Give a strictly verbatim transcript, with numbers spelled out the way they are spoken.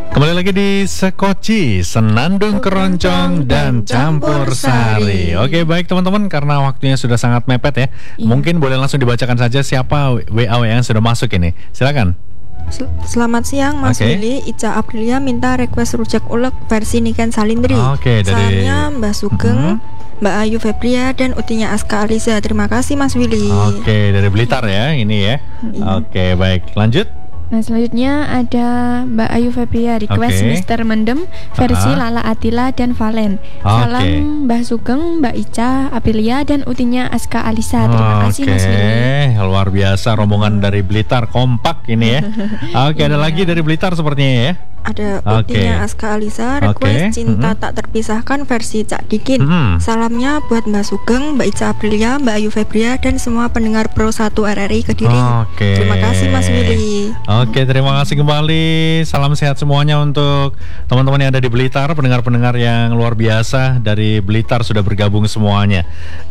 Kembali lagi di Sekoci, Senandung Keroncong dan Campur Sari. Oke, baik teman-teman, karena waktunya sudah sangat mepet ya. Iya. Mungkin boleh langsung dibacakan saja siapa W A W A yang sudah masuk ini. Silakan. Sel- Selamat siang Mas Oke. Willy. Ica Aprilia minta request rujak ulek versi Niken Salindri. Oke, dari- Salamnya Mbak Sugeng, Mbak Ayu Febria, dan utinya Aska Aliza. Terima kasih Mas Willy. Oke, dari Blitar ya ini ya. Oke, baik. Lanjut. Nah, selanjutnya ada Mbak Ayu Febria request Oke. Mister Mendem versi Ah. Lala Atila dan Valen. Oke. Salam Mbah Sugeng, Mbak Ica Aprilia, dan utinya Aska Alisa. Terima kasih Mas Willy. Oke, luar biasa rombongan dari Blitar, kompak ini ya. Oke, ada lagi dari Blitar sepertinya ya. Ada Oke. utinya Aska Aliza Oke. request Cinta Mhm. Tak Terpisahkan versi Cak Dikin. Mhm. Salamnya buat Mbak Sugeng, Mbak Ica Aprilia, Mbak Ayu Febria, dan semua pendengar Pro satu R R I Kediri. Oke. Terima kasih Mas Willy. Oke, terima kasih kembali. Salam sehat semuanya untuk teman-teman yang ada di Blitar, pendengar-pendengar yang luar biasa dari Blitar sudah bergabung semuanya.